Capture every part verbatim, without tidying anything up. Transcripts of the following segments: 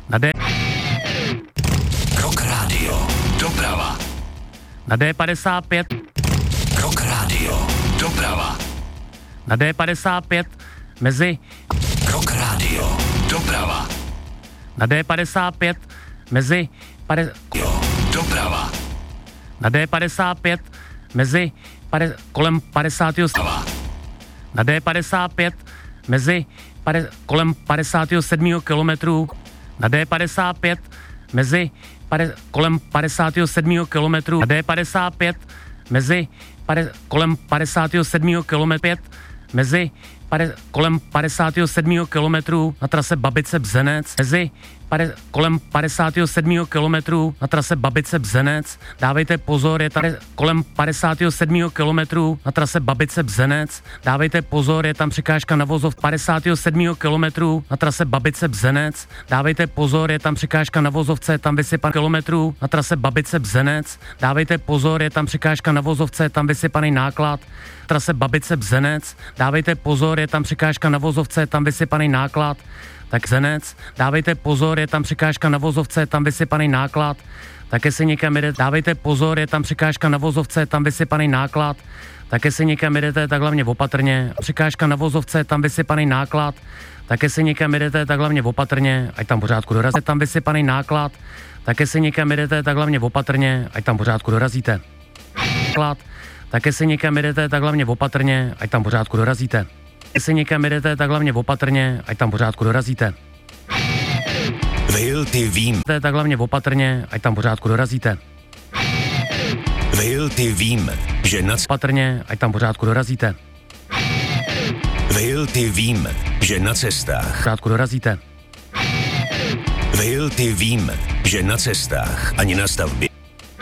Na D... Rock Radio. Doprava. Na D padesát pět. Rock Radio. Doprava. Na D padesát pět. Mezi... Rock Radio. Doprava. Na D padesát pět. Mezi... Pade... Jo. Doprava. Na D padesát pět. Mezi... Pade... Kolem padesátého Na D padesát pět. Mezi... Pade... Kolem padesátého sedmého kilometru. Na D padesát pět. Mezi... Pade... Kolem padesátého sedmého kilometru. Na D padesát pět. Mezi... Pade... Kolem padesátého sedmého kilometru. Mezi... Pade... Kolem padesátého sedmého kilometru na trase Babice-Bzenec. Mezi... Pade... Kolem padesátého sedmého kilometru na trase Babice-Bzenec. Dávejte pozor, je tady kolem padesátého sedmého kilometru na trase Babice-Bzenec. Dávejte pozor, je tam překážka na vozov padesátého sedmého kilometru na trase Babice-Bzenec. Dávejte pozor, je tam překážka na vozovce, tam vysypan kilometru na trase Babice-Bzenec. Dávejte pozor, je tam překážka na vozovce, tam vysypaný náklad. Trase Babice-Bzenec. Dávejte pozor, je tam překážka na vozovce, tam vysypaný náklad. Tak Bzenec, dávejte pozor, je tam překážka na vozovce, tam vysypaný náklad. Také si někam jdete, dávejte pozor, je tam překážka na vozovce, tam vysypaný náklad. Také si někam jdete, tak hlavně opatrně. Překážka na vozovce, tam vysypaný náklad. Také si někam jdete, tak hlavně opatrně, ať tam pořádku dorazíte. Tam vysypaný náklad. Také si někam jdete, tak hlavně opatrně, ať tam pořádku dorazíte. Náklad. Také si někam jdete, tak hlavně opatrně, ať tam pořádku dorazíte. Když si někam jdete, tak hlavně opatrně, ať tam pořádku dorazíte. Vilty vím. Tak hlavně opatrně, ať tam pořádku dorazíte. Vilty vím, že na... Opatrně, ať tam pořádku dorazíte. Vilty vím, že na cestách... Pořádku dorazíte. Vilty vím, že na cestách ani na stavbě...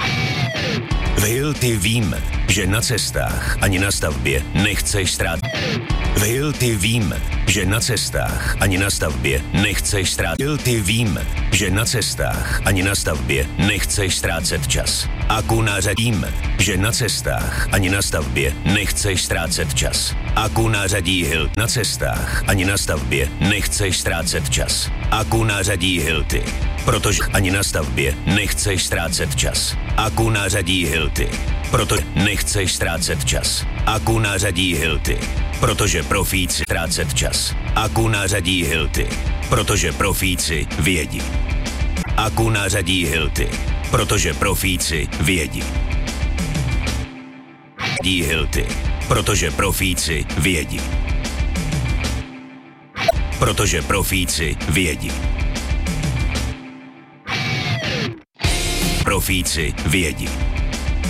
Vilty vím, že na cestách ani na stavbě nechceš ztrácet. Vilty vím, že na cestách ani na stavbě nechceš ztrácet. Vilty vím, že na cestách ani na stavbě nechceš ztrácet čas. Aku nařadím, že na cestách ani na stavbě nechceš ztrácet čas. Aku nařadí Hilt na cestách ani na stavbě nechceš ztrácet čas. Aku nařadí Hilty, protože ani na stavbě nechceš ztrácet čas. Aku nařadí Hilty, protože nechceš ztrácet čas. Aku nařadí Hilty, protože profíci ztrácet čas. Aku nařadí Hilty, protože profíci vědí. Aku nařadí Hilty, protože profíci vědí. Dí Hilty, protože profíci vědí. Protože profíci vědí. Profíci vědí.